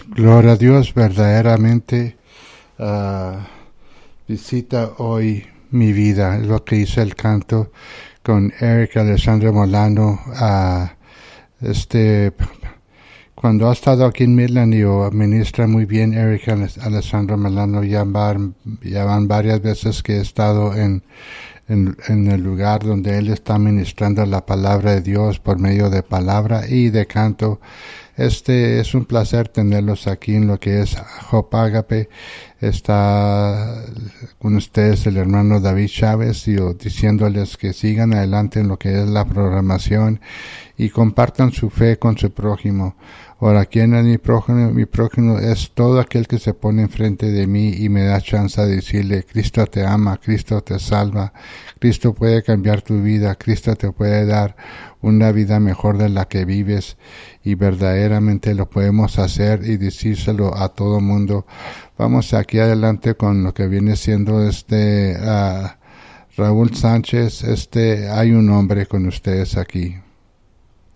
Gloria a Dios, verdaderamente visita hoy mi vida. Es lo que hizo el canto con Eric Alessandro Molano. Cuando ha estado aquí en Midland y administra muy bien Eric Alessandro Molano, ya van varias veces que he estado en el lugar donde él está ministrando la palabra de Dios por medio de palabra y de canto. Es un placer tenerlos aquí en lo que es Hope Agape. Está con ustedes el hermano David Chávez y diciéndoles que sigan adelante en lo que es la programación y compartan su fe con su prójimo. Ahora, ¿quién es mi prójimo? Mi prójimo es todo aquel que se pone enfrente de mí y me da chance de decirle: Cristo te ama, Cristo te salva, Cristo puede cambiar tu vida, Cristo te puede dar una vida mejor de la que vives, y verdaderamente lo podemos hacer y decírselo a todo mundo. Vamos aquí adelante con lo que viene siendo Raúl Sánchez. Hay un hombre con ustedes aquí.